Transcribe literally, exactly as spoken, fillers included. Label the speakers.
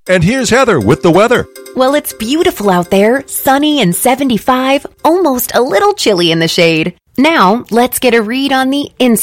Speaker 1: And here's Heather with the weather.
Speaker 2: Well, it's beautiful out there, sunny and seventy-five, almost a little chilly in the shade. Now, let's get a read on the inside.